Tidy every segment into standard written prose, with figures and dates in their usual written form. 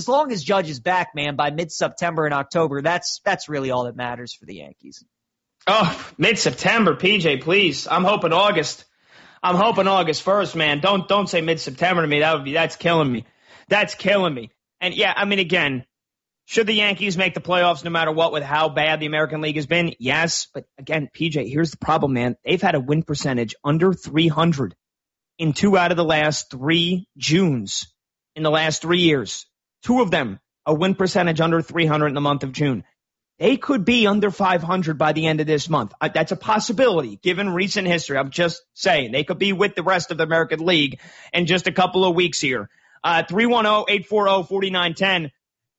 as long as Judge is back, man, by mid-September and October, that's really all that matters for the Yankees. Oh, mid-September, PJ, please. I'm hoping August. I'm hoping August 1st, man. Don't say mid-September to me. That's killing me. That's killing me. And yeah, I mean, again, should the Yankees make the playoffs no matter what with how bad the American League has been? Yes. But again, PJ, here's the problem, man. They've had a win percentage under 300 in 2 out of the last 3 Junes in the last 3 years. 2 of them, a win percentage under 300 in the month of June. They could be under 500 by the end of this month. That's a possibility, given recent history. I'm just saying. They could be with the rest of the American League in just a couple of weeks here. 310-840-4910.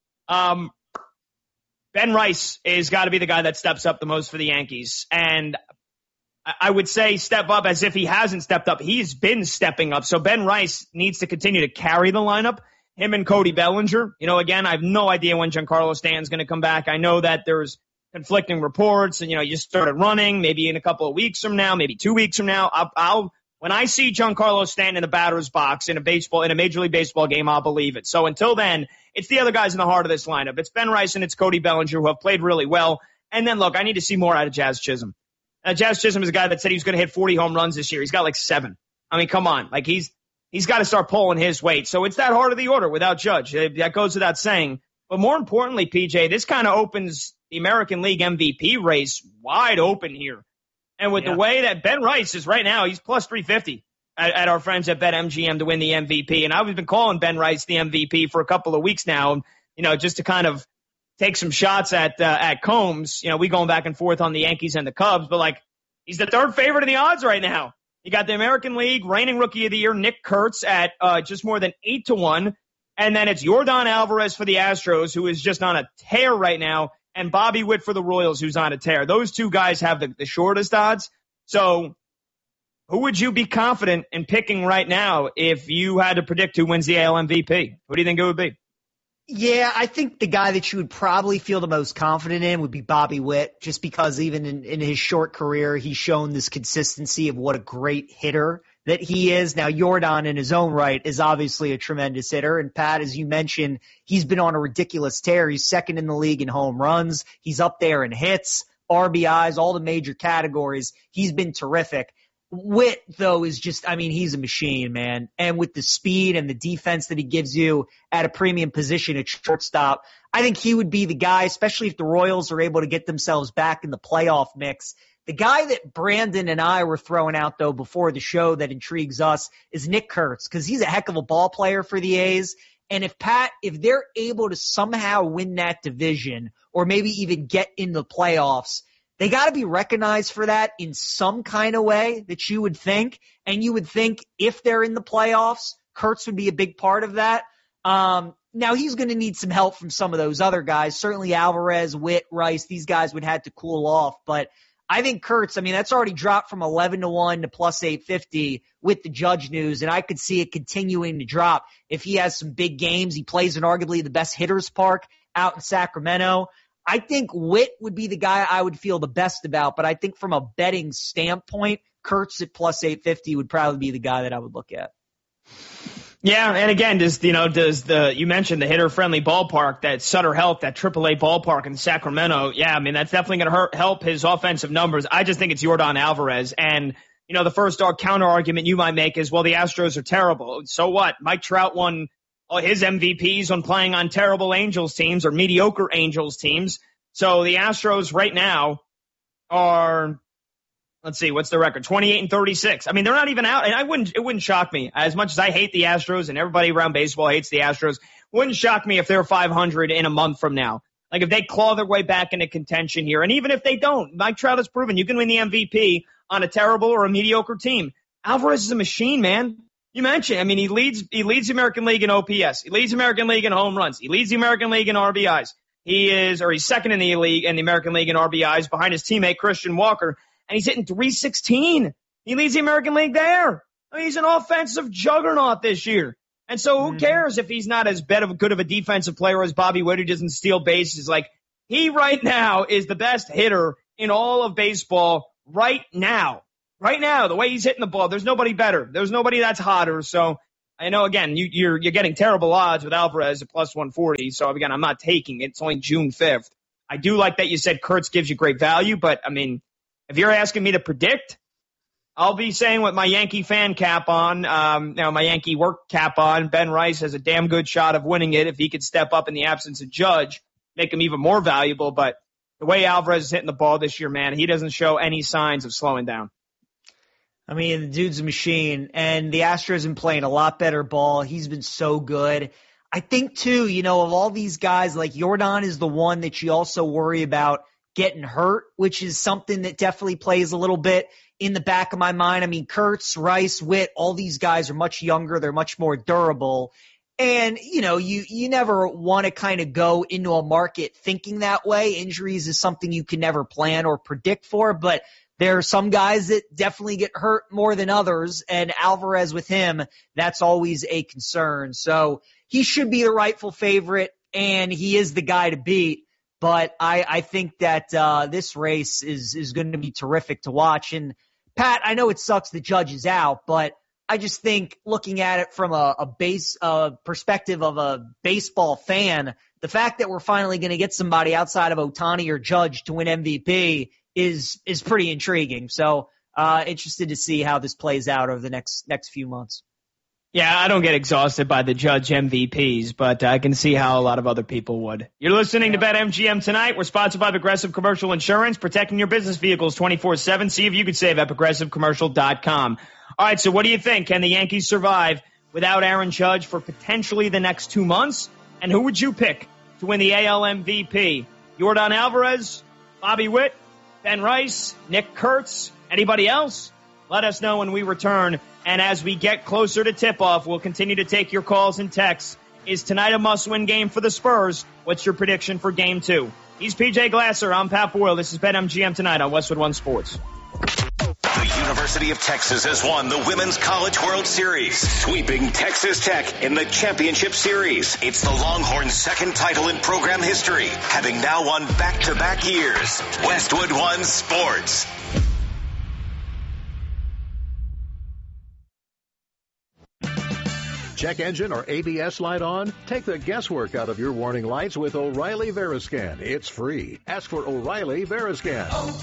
Ben Rice is got to be the guy that steps up the most for the Yankees. And I would say step up as if he hasn't stepped up. He's been stepping up. So Ben Rice needs to continue to carry the lineup. Him and Cody Bellinger. You know, again, I have no idea when Giancarlo Stanton's going to come back. I know that there's conflicting reports and, you know, you started running maybe in a couple of weeks from now, maybe 2 weeks from now. When I see Giancarlo Stanton in the batter's box in a Major League Baseball game, I'll believe it. So until then, it's the other guys in the heart of this lineup. It's Ben Rice and it's Cody Bellinger, who have played really well. And then, look, I need to see more out of Jazz Chisholm. Jazz Chisholm is a guy that said he was going to hit 40 home runs this year. He's got like 7. I mean, come on. Like, he's got to start pulling his weight. So it's that heart of the order without Judge. That goes without saying. But more importantly, PJ, this kind of opens the American League MVP race wide open here. And with the way that Ben Rice is right now, he's plus 350 at our friends at BetMGM to win the MVP. And I've been calling Ben Rice the MVP for a couple of weeks now, you know, just to kind of take some shots at Combs. You know, we going back and forth on the Yankees and the Cubs, but like, he's the 3rd favorite in the odds right now. You got the American League reigning Rookie of the Year, Nick Kurtz, at just more than 8-1. And then it's Yordan Alvarez for the Astros, who is just on a tear right now, and Bobby Witt for the Royals, who's on a tear. Those 2 guys have the shortest odds. So who would you be confident in picking right now if you had to predict who wins the AL MVP? Who do you think it would be? Yeah, I think the guy that you would probably feel the most confident in would be Bobby Witt, just because even in his short career, he's shown this consistency of what a great hitter that he is. Now, Yordan in his own right is obviously a tremendous hitter. And Pat, as you mentioned, he's been on a ridiculous tear. He's 2nd in the league in home runs. He's up there in hits, RBIs, all the major categories. He's been terrific. Witt, though, is just, I mean, he's a machine, man. And with the speed and the defense that he gives you at a premium position at shortstop, I think he would be the guy, especially if the Royals are able to get themselves back in the playoff mix. The guy that Brandon and I were throwing out, though, before the show that intrigues us is Nick Kurtz, because he's a heck of a ball player for the A's. And if they're able to somehow win that division or maybe even get in the playoffs, they got to be recognized for that in some kind of way that you would think. And you would think if they're in the playoffs, Kurtz would be a big part of that. Now, he's going to need some help from some of those other guys. Certainly Alvarez, Witt, Rice, these guys would have to cool off. But I think Kurtz, I mean, that's already dropped from 11-1 to plus 850 with the Judge news. And I could see it continuing to drop if he has some big games. He plays in arguably the best hitters park out in Sacramento. I think Witt would be the guy I would feel the best about, but I think from a betting standpoint, Kurtz at plus 850 would probably be the guy that I would look at. Yeah, and again, you mentioned the hitter-friendly ballpark, that Sutter Health, that AAA ballpark in Sacramento. Yeah, I mean, that's definitely going to help his offensive numbers. I just think it's Yordan Alvarez. And, you know, the first counter argument you might make is, well, the Astros are terrible. So what? Mike Trout won his MVPs on playing on terrible Angels teams or mediocre Angels teams. So the Astros right now are, let's see, what's the record? 28-36. I mean, they're not even out, and it wouldn't shock me. As much as I hate the Astros and everybody around baseball hates the Astros, it wouldn't shock me if they're 500 in a month from now. Like, if they claw their way back into contention here. And even if they don't, Mike Trout has proven you can win the MVP on a terrible or a mediocre team. Alvarez is a machine, man. You mentioned, I mean, he leads the American League in OPS. He leads the American League in home runs. He leads the American League in RBIs. He's 2nd in the American League in RBIs behind his teammate Christian Walker. And he's hitting 316. He leads the American League there. I mean, he's an offensive juggernaut this year. And so who cares if he's not as good of a defensive player as Bobby Witt, who doesn't steal bases? Like, he right now is the best hitter in all of baseball right now. Right now, the way he's hitting the ball, there's nobody better. There's nobody that's hotter. So I know, again, you're getting terrible odds with Alvarez at plus 140. So, again, I'm not taking it. It's only June 5th. I do like that you said Kurtz gives you great value, but, I mean, if you're asking me to predict, I'll be saying with my Yankee fan cap on, my Yankee work cap on, Ben Rice has a damn good shot of winning it if he could step up in the absence of Judge, make him even more valuable. But the way Alvarez is hitting the ball this year, man, he doesn't show any signs of slowing down. I mean, the dude's a machine, and the Astros have been playing a lot better ball. He's been so good. I think, too, of all these guys, like Yordan is the one that you also worry about getting hurt, which is something that definitely plays a little bit in the back of my mind. I mean, Kurtz, Rice, Witt, all these guys are much younger. They're much more durable. And, you never want to kind of go into a market thinking that way. Injuries is something you can never plan or predict for, but there are some guys that definitely get hurt more than others, and Alvarez with him, that's always a concern. So he should be the rightful favorite, and he is the guy to beat. But I think that this race is going to be terrific to watch. And, Pat, I know it sucks the Judge is out, but I just think looking at it from a perspective of a baseball fan, the fact that we're finally going to get somebody outside of Ohtani or Judge to win MVP is pretty intriguing. So interested to see how this plays out over the next few months. Yeah, I don't get exhausted by the Judge MVPs, but I can see how a lot of other people would. You're listening to BetMGM tonight. We're sponsored by Progressive Commercial Insurance, protecting your business vehicles 24/7. See if you could save at ProgressiveCommercial.com. All right, so what do you think? Can the Yankees survive without Aaron Judge for potentially the next 2 months? And who would you pick to win the AL MVP? Yordan Alvarez, Bobby Witt, Ben Rice, Nick Kurtz, anybody else? Let us know when we return. And as we get closer to tip-off, we'll continue to take your calls and texts. Is tonight a must-win game for the Spurs? What's your prediction for Game 2? He's PJ Glasser. I'm Pat Boyle. This is BetMGM tonight on Westwood One Sports. The University of Texas has won the Women's College World Series, sweeping Texas Tech in the championship series. It's the Longhorns' second title in program history, having now won back-to-back years. Westwood One Sports. Check engine or ABS light on? Take the guesswork out of your warning lights with O'Reilly Veriscan. It's free. Ask for O'Reilly Veriscan.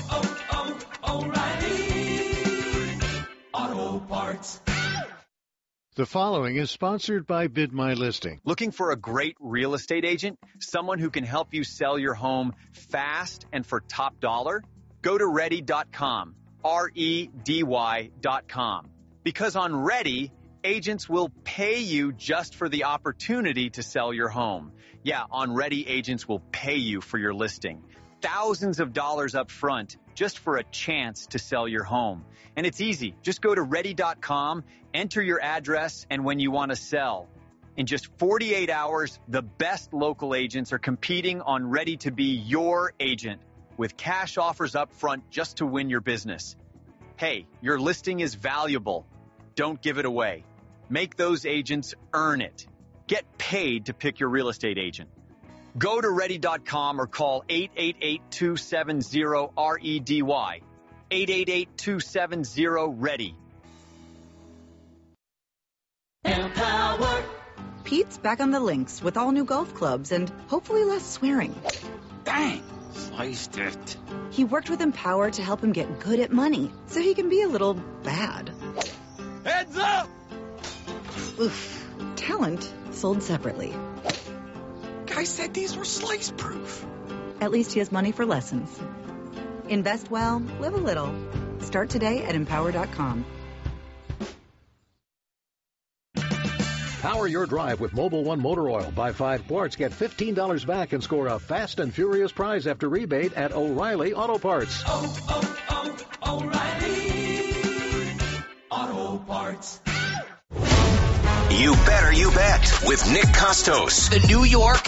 O'Reilly Auto Parts. The following is sponsored by Bid My Listing. Looking for a great real estate agent? Someone who can help you sell your home fast and for top dollar? Go to Ready.com. REDY.com. Because on Ready, agents will pay you just for the opportunity to sell your home. Yeah, on Ready, agents will pay you for your listing. Thousands of dollars up front just for a chance to sell your home. And it's easy. Just go to Ready.com, enter your address, and when you want to sell. In just 48 hours, the best local agents are competing on Ready to be your agent with cash offers up front just to win your business. Hey, your listing is valuable. Don't give it away. Make those agents earn it. Get paid to pick your real estate agent. Go to Ready.com or call 888-270-REDY. 888-270-READY. Empower. Pete's back on the links with all new golf clubs and hopefully less swearing. Dang, sliced it. He worked with Empower to help him get good at money so he can be a little bad. Heads up! Oof. Talent sold separately. Guy said these were slice proof. At least he has money for lessons. Invest well, live a little. Start today at Empower.com. Power your drive with Mobil 1 Motor Oil. Buy 5 quarts, get $15 back, and score a fast and furious prize after rebate at O'Reilly Auto Parts. O'Reilly Auto Parts. You better you bet with Nick Costos. The New York